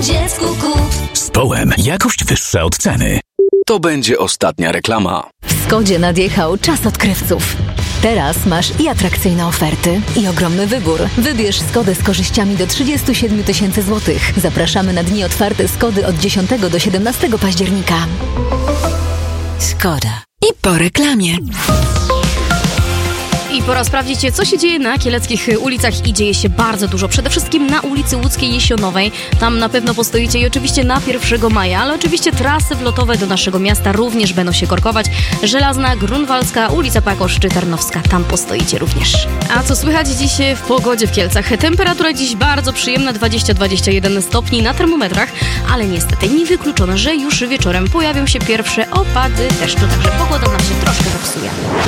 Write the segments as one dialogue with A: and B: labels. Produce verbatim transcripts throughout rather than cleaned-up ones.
A: dziecku kup.
B: Z Połem jakość wyższa od ceny.
C: To będzie ostatnia reklama.
D: W Skodzie nadjechał czas odkrywców. Teraz masz i atrakcyjne oferty, i ogromny wybór. Wybierz Skodę z korzyściami do trzydzieści siedem tysięcy złotych. Zapraszamy na dni otwarte Skody od dziesiątego do siedemnastego października. Skoda. I po reklamie.
E: I pora sprawdzić, co się dzieje na kieleckich ulicach i dzieje się bardzo dużo. Przede wszystkim na ulicy Łódzkiej Jesionowej. Tam na pewno postoicie i oczywiście na pierwszego maja, ale oczywiście trasy wlotowe do naszego miasta również będą się korkować. Żelazna, Grunwaldzka, ulica Pakoszczy, Tarnowska. Tam postoicie również. A co słychać dziś w pogodzie w Kielcach? Temperatura dziś bardzo przyjemna, dwadzieścia do dwudziestu jeden stopni na termometrach, ale niestety niewykluczone, że już wieczorem pojawią się pierwsze opady deszczu, także pogoda nam się troszkę popsuje.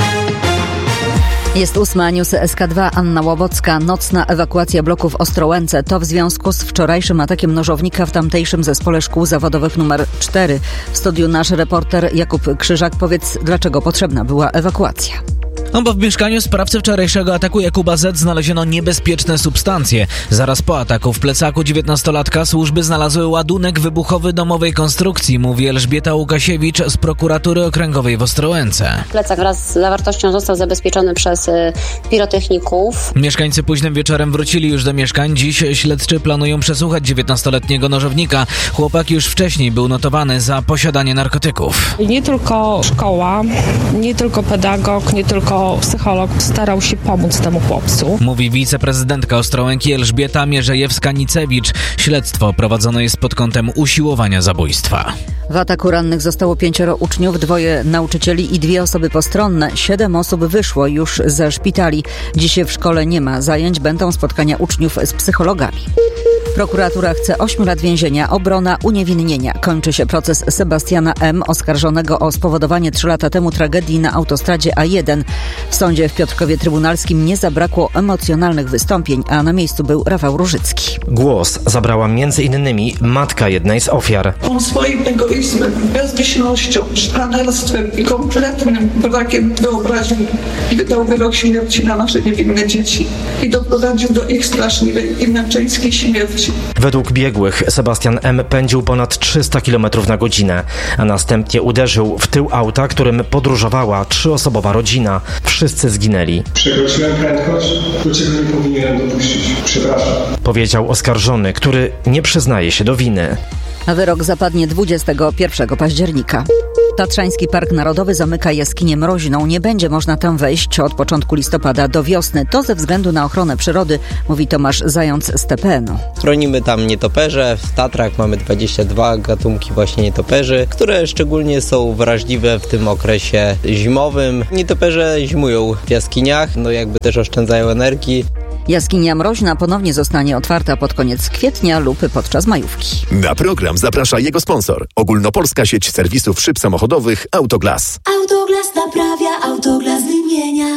D: Jest ósma, newsy S K dwa, Anna Łobocka. Nocna ewakuacja bloku w Ostrołęce. To w związku z wczorajszym atakiem nożownika w tamtejszym zespole szkół zawodowych numer cztery. W studiu nasz reporter Jakub Krzyżak. Powiedz, dlaczego potrzebna była ewakuacja?
F: No bo w mieszkaniu sprawcy wczorajszego ataku Jakuba Z znaleziono niebezpieczne substancje. Zaraz po ataku w plecaku dziewiętnastolatka służby znalazły ładunek wybuchowy domowej konstrukcji, mówi Elżbieta Łukasiewicz z prokuratury okręgowej w Ostrołęce.
G: Plecak wraz z zawartością został zabezpieczony przez y, pirotechników.
F: Mieszkańcy późnym wieczorem wrócili już do mieszkań. Dziś śledczy planują przesłuchać dziewiętnastoletniego nożownika. Chłopak już wcześniej był notowany za posiadanie narkotyków.
H: Nie tylko szkoła, nie tylko pedagog, nie tylko psycholog starał się pomóc temu chłopcu.
F: Mówi wiceprezydentka Ostrołęki Elżbieta Mierzejewska-Nicewicz. Śledztwo prowadzone jest pod kątem usiłowania zabójstwa.
D: W ataku rannych zostało pięcioro uczniów, dwoje nauczycieli i dwie osoby postronne. Siedem osób wyszło już ze szpitali. Dziś w szkole nie ma zajęć, będą spotkania uczniów z psychologami. Prokuratura chce ośmiu lat więzienia, obrona uniewinnienia. Kończy się proces Sebastiana M., oskarżonego o spowodowanie trzy lata temu tragedii na autostradzie A jeden. W sądzie w Piotrkowie Trybunalskim nie zabrakło emocjonalnych wystąpień, a na miejscu był Rafał Różycki.
I: Głos zabrała między innymi matka jednej z ofiar.
J: On swoim egoizmem, bezmyślnością, szpanerstwem i kompletnym brakiem wyobraźni wydał wyrok śmierci na nasze niewinne dzieci i doprowadził do ich straszliwej i męczeńskiej śmierci.
I: Według biegłych Sebastian M. pędził ponad trzysta kilometrów na godzinę, a następnie uderzył w tył auta, którym podróżowała trzyosobowa rodzina. Wszyscy zginęli.
K: Przekroczyłem prędkość, do czego nie powinienem dopuścić. Przepraszam.
I: Powiedział oskarżony, który nie przyznaje się do winy.
D: A wyrok zapadnie dwudziestego pierwszego października. Tatrzański Park Narodowy zamyka jaskinię Mroźną. Nie będzie można tam wejść od początku listopada do wiosny. To ze względu na ochronę przyrody, mówi Tomasz Zając z T P N-u.
L: Chronimy tam nietoperze. W Tatrach mamy dwadzieścia dwa gatunki właśnie nietoperzy, które szczególnie są wrażliwe w tym okresie zimowym. Nietoperze zimują w jaskiniach, no jakby też oszczędzają energii.
D: Jaskinia Mroźna ponownie zostanie otwarta pod koniec kwietnia lub podczas majówki.
B: Na program zaprasza jego sponsor. Ogólnopolska sieć serwisów szyb samochodowych Autoglas.
A: Autoglas naprawia, Autoglas wymienia.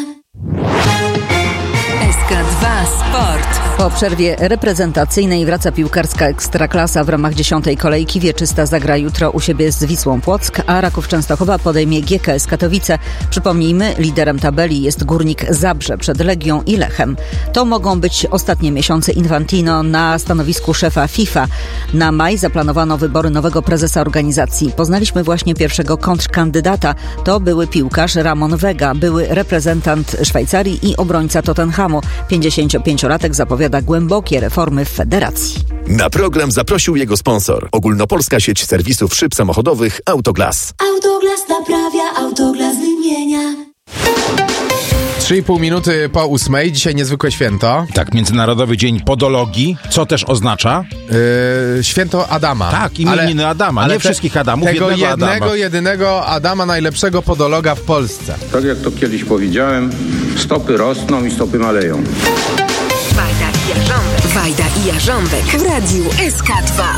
D: S K dwa Sport. Po przerwie reprezentacyjnej wraca piłkarska Ekstraklasa. W ramach dziesiątej kolejki Wieczysta zagra jutro u siebie z Wisłą Płock, a Raków Częstochowa podejmie G K S Katowice. Przypomnijmy, liderem tabeli jest Górnik Zabrze przed Legią i Lechem. To mogą być ostatnie miesiące Infantino na stanowisku szefa FIFA. Na maj zaplanowano wybory nowego prezesa organizacji. Poznaliśmy właśnie pierwszego kontrkandydata. To były piłkarz Ramon Vega, były reprezentant Szwajcarii i obrońca Tottenhamu. pięćdziesięciopięciolatek zapowiada głębokie reformy w federacji.
B: Na program zaprosił jego sponsor. Ogólnopolska sieć serwisów szyb samochodowych Autoglas.
A: Autoglas naprawia, Autoglas wymienia.
M: trzy i pół minuty po ósmej. Dzisiaj niezwykłe święto.
N: Tak, Międzynarodowy Dzień Podologii. Co też oznacza?
M: Yy, święto Adama.
N: Tak, imieniny ale, Adama. Ale nie te, wszystkich Adamów,
M: tego
N: jednego
M: jednego,
N: Adama.
M: jedynego Adama, najlepszego podologa w Polsce.
O: Tak jak to kiedyś powiedziałem, stopy rosną i stopy maleją.
D: Wajda i Jarząbek. Wajda i Jarząbek w radiu S K dwa.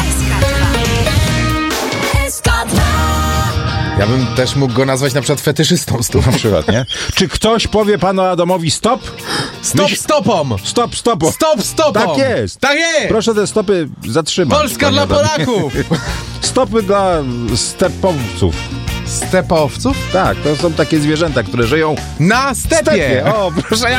A: S K dwa.
M: Ja bym też mógł go nazwać na przykład fetyszystą stóp.
N: Na przykład, nie? Czy ktoś powie panu Adamowi stop?
M: Stop Myśl... stopom!
N: Stop stopom!
M: Stop stopom!
N: Tak jest!
M: Tak jest!
N: Proszę te stopy zatrzymać.
M: Polska dla Polaków!
N: Stopy dla stepowców.
M: Stepowców?
N: Tak, to są takie zwierzęta, które żyją
M: na stepie.
N: stepie. O, proszę,